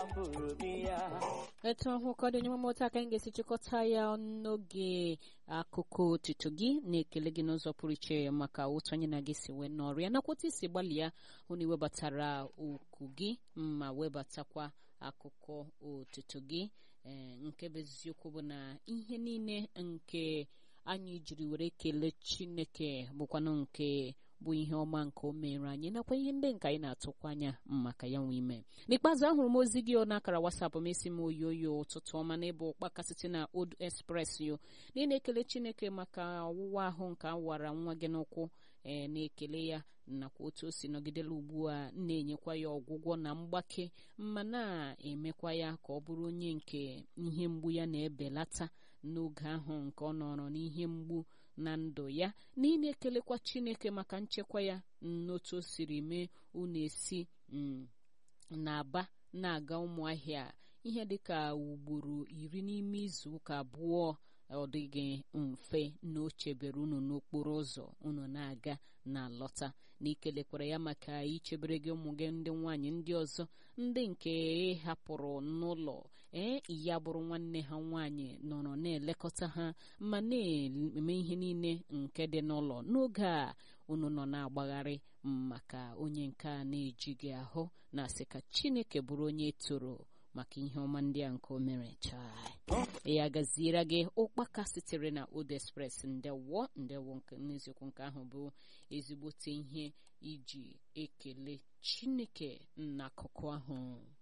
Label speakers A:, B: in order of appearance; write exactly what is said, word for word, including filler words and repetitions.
A: etu ahụ ka ọ dị onye mmụta aka anyị ga-esi chịkọta ya n'oge akụkọ otuto gị na-ekele gị n'ụzọ pụrụ iche maka otu anyị na gị si wee n'ọrịa nakwata isi gbalịa hụ na iwebatara okwu gị ma webatakwa akụkọ otuto gị ee nke bụ eziokwu bụ na ihe niile nke anyị jiri were kelee Chineke bụkwanụ nke bụ ihe ọma nke o mere anyị nakwa ihe ndị nke anyị na-atụkwa anya maka ya nwe ime. N'ikpeazụ ahụrụ m ozi gị n'akara WhatsApp m esi m oyoyo ụtụtụ ọma n'ebe ụkpaka site na Old Express yo na na-ekele Chineke maka ọwụwa ahụ nke awara nwa gị n'ụkwụ ee na-ekele ya nakwa otu o si nọgidela ugbu a na-enyekwa ya ọgwụgwọ na mgbake ma na-emekwa ya ka ọ bụrụ onye nke ihe mgbu ya na-ebelata n'oge ahụ nke ọ nọrọ n'ihe mgbu na ndụ ya na ị na-ekelekwa Chineke maka nchekwa ya n'otu o siri mee unu esi na-aba na-aga Ụmụahịa ihe dịka ugboro iri n'ime izu ụka abụọ. Ọ dịghị mfe na o chebere unu n'okporo ụzọ unu na-aga na lọta na ikelekwara ya maka ichebere gị ụmụ gị ndị nwaanyị ndị ọzọ ndị nke hapụrụ n'ụlọ ee ya bụrụ nwanne ha nwaanyị nọrọ na-elekọta ha ma na-eme ihe niile nke dị n'ụlọ n'oge a unu nọ na-agbagharị maka onye nke a na-ejighị ahụ na-asị ka Chineke bụrụ onye toro maka ihe ọma ndị a nke o mere chai ya gaziere gị ụkpaka sitere na Old Express ndewo ndewo nke n'eziokwu nke ahụ bụ ezigbote ihe iji ekele Chineke n'akụkụ ahụ.